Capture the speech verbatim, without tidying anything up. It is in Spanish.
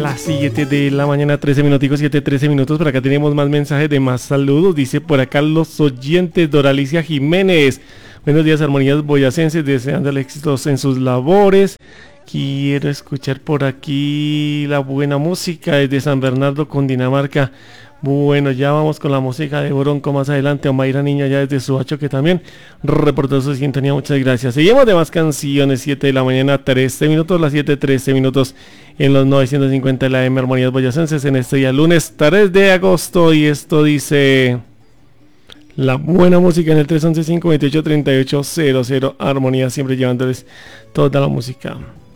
las siete de la mañana, trece minuticos, siete, trece minutos. Por acá tenemos más mensajes de más saludos. Dice por acá los oyentes, Doralicia Jiménez. Buenos días, Armonías Boyacenses, deseándole éxitos en sus labores. Quiero escuchar por aquí la buena música desde San Bernardo, Cundinamarca. Bueno, ya vamos con la música de Bronco más adelante. Omaira Niña ya desde Suacho, que también reportó su sintonía. Muchas gracias. Seguimos de más canciones. Siete de la mañana, trece minutos. Las siete, trece minutos en los novecientos cincuenta de la M Armonías Boyacenses en este día lunes tres de agosto. Y esto dice... La buena música en el tres once, cinco veintiocho, treinta y ocho cero cero. Armonía siempre llevándoles toda la música.